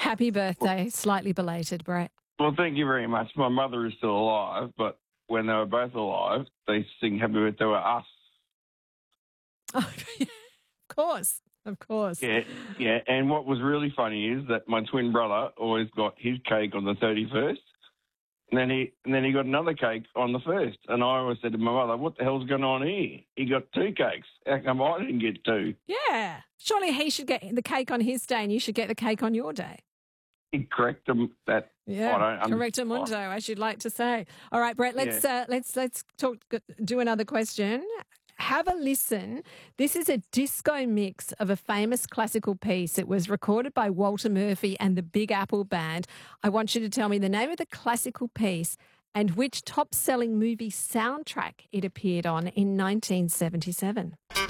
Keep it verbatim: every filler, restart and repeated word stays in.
Happy birthday, slightly belated, Brett. Well, thank you very much. My mother is still alive, but when they were both alive, they used to sing Happy Birthday to us. Oh, of course, of course. Yeah, yeah. And what was really funny is that my twin brother always got his cake on the thirty-first, and then he and then he got another cake on the first. And I always said to my mother, "What the hell's going on here? He got two cakes. How come I didn't get two?" Yeah. Surely he should get the cake on his day and you should get the cake on your day. He corrected him that. Yeah, I don't correctamundo, as you'd like to say. All right, Brett, let's Yeah. uh, let's let's talk. Do another question. Have a listen. This is a disco mix of a famous classical piece. It was recorded by Walter Murphy and the Big Apple Band. I want you to tell me the name of the classical piece and which top-selling movie soundtrack it appeared on in nineteen seventy-seven.